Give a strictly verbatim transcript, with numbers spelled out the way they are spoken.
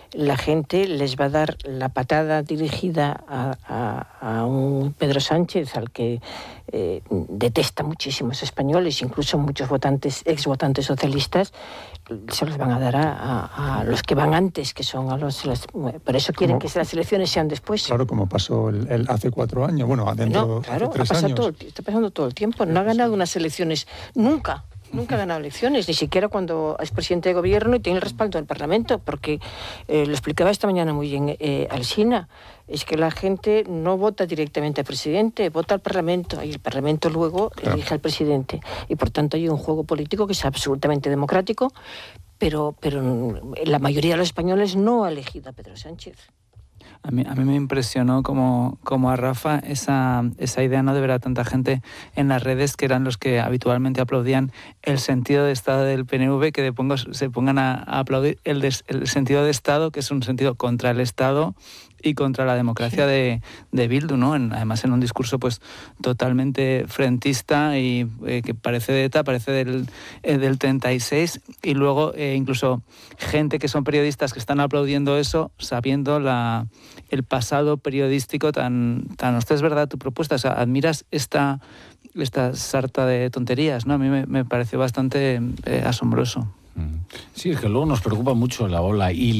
la gente les va a dar la patada dirigida a, a, a un Pedro Sánchez al que eh, detesta muchísimos españoles, incluso muchos votantes, ex votantes socialistas, se los van a dar a, a, a los que van antes, que son a los... los por eso quieren como, que las elecciones sean después. Claro, como pasó el, el hace cuatro años, bueno, dentro no, claro, de tres ha pasado años. Todo, está pasando todo el tiempo, no ha ganado unas elecciones nunca. Nunca ha ganado elecciones, ni siquiera cuando es presidente de gobierno y tiene el respaldo del Parlamento, porque eh, lo explicaba esta mañana muy bien eh, Alsina, es que la gente no vota directamente al presidente, vota al Parlamento, y el Parlamento luego claro. elige al presidente. Y por tanto hay un juego político que es absolutamente democrático, pero, pero la mayoría de los españoles no ha elegido a Pedro Sánchez. A mí, a mí me impresionó como, como a Rafa esa, esa idea, ¿no?, de ver a tanta gente en las redes que eran los que habitualmente aplaudían el sentido de Estado del P N V, que de pongo, se pongan a, a aplaudir el, de, el sentido de Estado, que es un sentido contra el Estado y contra la democracia sí. de, de Bildu, ¿no? En, además en un discurso pues totalmente frentista y eh, que parece de ETA, parece del, eh, del treinta y seis, y luego eh, incluso gente que son periodistas que están aplaudiendo eso sabiendo la, el pasado periodístico tan... tan ¿usted es verdad tu propuesta? O sea, admiras esta, esta sarta de tonterías, ¿no? A mí me, me pareció bastante eh, asombroso. Sí, es que luego nos preocupa mucho la ola y